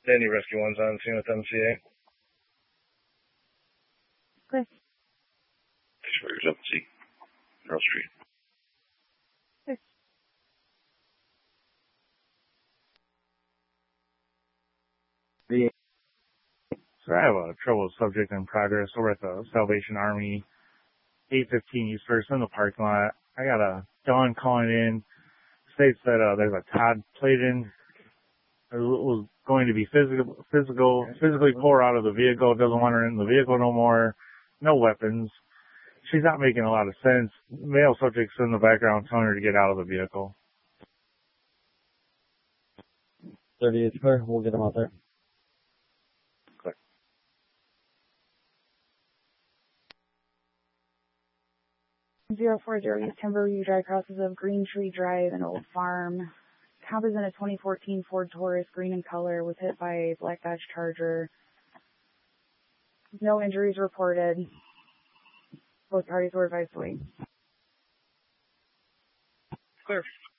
Danny Rescue 1's on scene with MCA. Okay. Destroyers up C. Earl Street. Okay. So I have a trouble subject in progress over at the Salvation Army, 815 East First in the parking lot. I got a Dawn calling in, states that there's a Todd Pladen who was going to be physically pour out of the vehicle, doesn't want her in the vehicle no more, no weapons. She's not making a lot of sense. Male subjects in the background telling her to get out of the vehicle. 38 square, we'll get them out there. 040 East Timberview Drive crosses of Green Tree Drive and Old Farm. Cop is in a 2014 Ford Taurus, green in color, was hit by a black Dodge Charger. No injuries reported. Both parties were advised to wait. Clear.